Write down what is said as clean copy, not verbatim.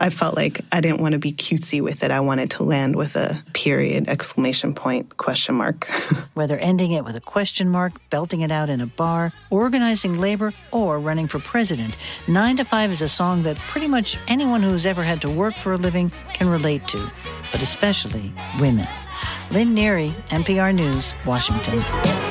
I felt like I didn't want to be cutesy with it. I wanted to land with a period, exclamation point, question mark. Whether ending it with a question mark, belting it out in a bar, organizing labor, or running for president, 9 to 5 is a song that pretty much anyone who's ever had to work for a living can relate to, but especially women. Lynn Neary, NPR News, Washington.